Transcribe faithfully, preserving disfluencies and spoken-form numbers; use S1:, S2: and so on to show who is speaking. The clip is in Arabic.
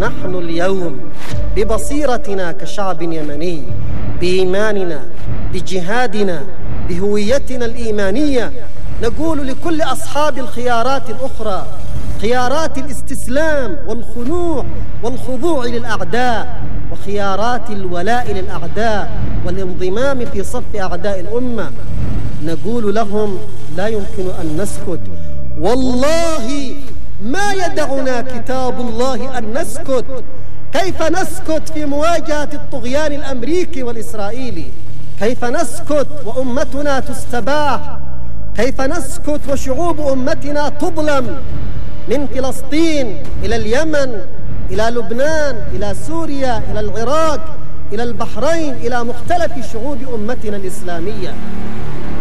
S1: نحن اليوم ببصيرتنا كشعب يمني، بإيماننا، بجهادنا، بهويتنا الإيمانية، نقول لكل أصحاب الخيارات الأخرى، خيارات الاستسلام والخنوع والخضوع للأعداء، وخيارات الولاء للأعداء والانضمام في صف أعداء الأمة، نقول لهم لا يمكن أن نسكت. والله ما يدعنا كتاب الله أن نسكت. كيف نسكت في مواجهة الطغيان الأمريكي والإسرائيلي؟ كيف نسكت وأمتنا تستباح؟ كيف نسكت وشعوب أمتنا تظلم من فلسطين إلى اليمن إلى لبنان إلى سوريا إلى العراق إلى البحرين إلى مختلف شعوب أمتنا الإسلامية؟